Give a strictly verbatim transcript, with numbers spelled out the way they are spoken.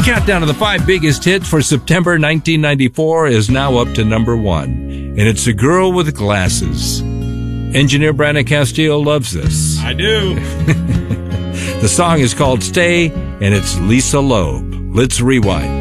countdown of the five biggest hits for September nineteen ninety-four is now up to number one, and it's A Girl with Glasses. Engineer Brandon Castillo loves this. I do. The song is called Stay, and it's Lisa Loeb. Let's rewind.